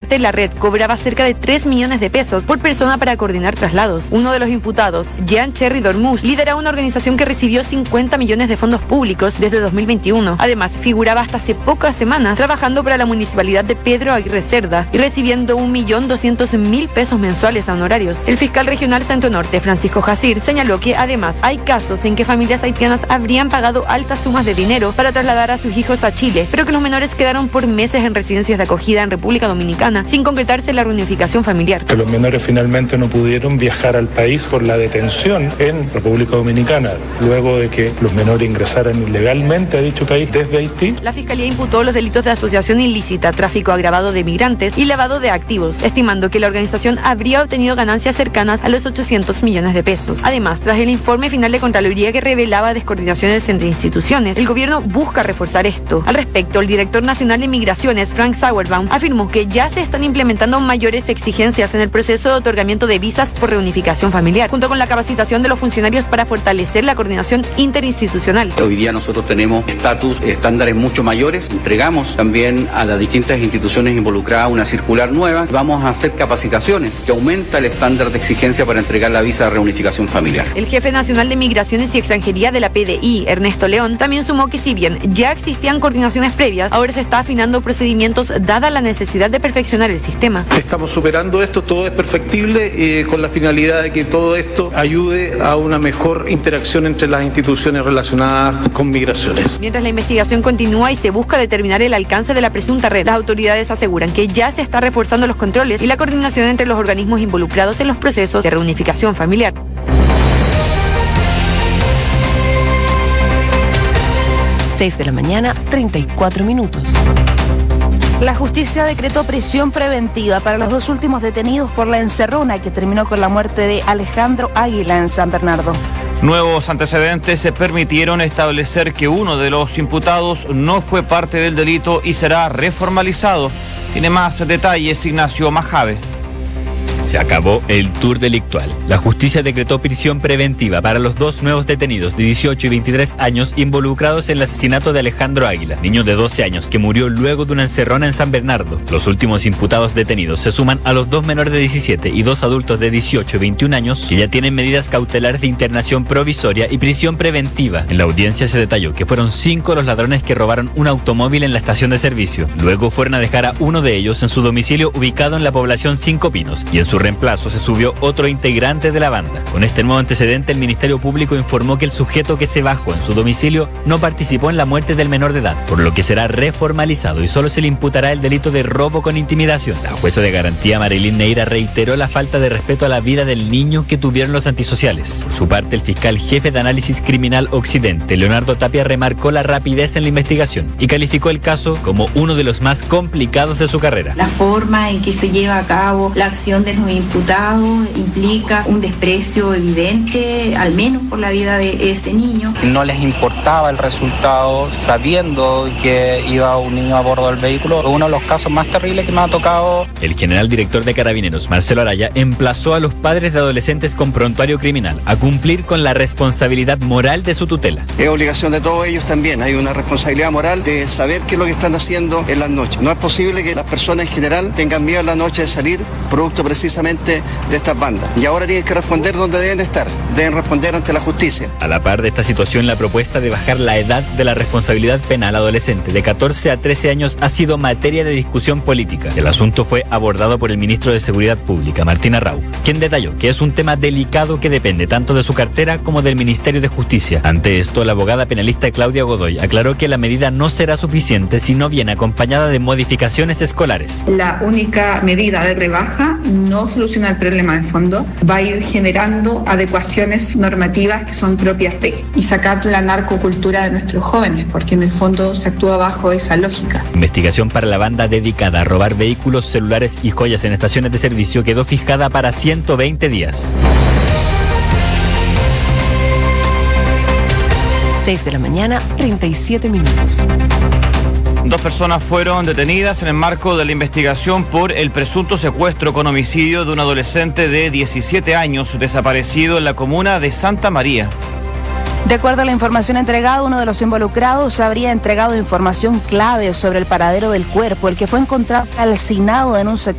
parte, la red cobraba cerca de 3 millones de pesos por persona para coordinar traslados. Uno de los imputados, Jean Cherry Dormus, lidera una organización que recibió 50 millones de fondos públicos desde 2021. Además, figuraba hasta hace pocas semanas trabajando para la municipalidad de Pedro Aguirre Cerda y recibiendo 1.200.000 pesos mensuales a honorarios. El fiscal regional Centro Norte, Francisco Jacir, señaló que además hay casos en que familias haitianas habrían pagado altas sumas de dinero para trasladar a sus hijos a Chile, pero que los menores quedaron por meses en residencias de acogida en República Dominicana sin concretarse la reunificación familiar. Que los menores finalmente no pudieron viajar al país por la detención en República Dominicana, luego de que los menores ingresaran ilegalmente a dicho país desde Haití. La Fiscalía imputó los delitos de asociación ilícita, tráfico agravado de migrantes y lavado de activos, estimando que la organización habría obtenido ganancias cercanas a los 800 millones de pesos. Además, tras el informe final de Contraloría que revelaba descoordinaciones entre instituciones, el gobierno busca reforzar esto. Al respecto, el director nacional de Migraciones, Frank Sauerbaum, afirmó que ya se están implementando mayores exigencias en el proceso de otorgamiento de visas por reunificación familiar, junto con la capacitación de los funcionarios para fortalecer la coordinación interinstitucional. Hoy día nosotros tenemos estándares mucho mayores. Entregamos también a las distintas instituciones involucradas una circular nueva. Vamos a hacer capacitaciones que aumenta el estándar de exigencia para entregar la visa de reunificación familiar. El jefe nacional de Migraciones y Extranjería de la PDI, Ernesto León, también sumó que si bien ya existían coordinaciones previas, ahora se está afinando procedimientos dada la necesidad de perfeccionar el sistema. Estamos superando esto, todo es perfectible con la finalidad de que todo esto ayude a una mejor interacción entre las instituciones relacionadas con migraciones. Mientras la investigación continúa y se busca determinar el alcance de la presunta red, las autoridades aseguran que ya se está reforzando los controles y la coordinación entre los organismos involucrados en los procesos de reunificación familiar. 6 de la mañana, 34 minutos. La justicia decretó prisión preventiva para los 2 últimos detenidos por la encerrona que terminó con la muerte de Alejandro Águila en San Bernardo. Nuevos antecedentes se permitieron establecer que uno de los imputados no fue parte del delito y será reformalizado. Tiene más detalles Ignacio Majave. Se acabó el tour delictual. La justicia decretó prisión preventiva para los 2 nuevos detenidos de 18 y 23 años involucrados en el asesinato de Alejandro Águila, niño de 12 años que murió luego de una encerrona en San Bernardo. Los últimos imputados detenidos se suman a los 2 menores de 17 y 2 adultos de 18 y 21 años que ya tienen medidas cautelares de internación provisoria y prisión preventiva. En la audiencia se detalló que fueron 5 los ladrones que robaron un automóvil en la estación de servicio. Luego fueron a dejar a uno de ellos en su domicilio ubicado en la población Cinco Pinos y en su reemplazo se subió otro integrante de la banda. Con este nuevo antecedente, el Ministerio Público informó que el sujeto que se bajó en su domicilio no participó en la muerte del menor de edad, por lo que será reformalizado y solo se le imputará el delito de robo con intimidación. La jueza de garantía Marilyn Neira reiteró la falta de respeto a la vida del niño que tuvieron los antisociales. Por su parte, el fiscal jefe de análisis criminal Occidente, Leonardo Tapia, remarcó la rapidez en la investigación y calificó el caso como uno de los más complicados de su carrera. La forma en que se lleva a cabo la acción de los imputados implica un desprecio evidente, al menos por la vida de ese niño. No les importaba el resultado, sabiendo que iba un niño a bordo del vehículo. Uno de los casos más terribles que me ha tocado. El general director de Carabineros, Marcelo Araya, emplazó a los padres de adolescentes con prontuario criminal a cumplir con la responsabilidad moral de su tutela. Es obligación de todos ellos también. Hay una responsabilidad moral de saber qué es lo que están haciendo en las noches. No es posible que las personas en general tengan miedo en la noche de salir, producto precisamente de estas bandas. Y ahora tienen que responder donde deben estar. Deben responder ante la justicia. A la par de esta situación, la propuesta de bajar la edad de la responsabilidad penal adolescente de 14 a 13 años ha sido materia de discusión política. El asunto fue abordado por el ministro de Seguridad Pública, Martín Arrau, quien detalló que es un tema delicado que depende tanto de su cartera como del Ministerio de Justicia. Ante esto, la abogada penalista Claudia Godoy aclaró que la medida no será suficiente si no viene acompañada de modificaciones escolares. La única medida de rebaja no soluciona el problema de fondo, va a ir generando adecuaciones normativas que son propias de y sacar la narcocultura de nuestros jóvenes, porque en el fondo se actúa bajo esa lógica. Investigación para la banda dedicada a robar vehículos, celulares y joyas en estaciones de servicio quedó fijada para 120 días. 6 de la mañana, 37 minutos. 2 personas fueron detenidas en el marco de la investigación por el presunto secuestro con homicidio de un adolescente de 17 años desaparecido en la comuna de Santa María. De acuerdo a la información entregada, uno de los involucrados habría entregado información clave sobre el paradero del cuerpo, el que fue encontrado calcinado en un sector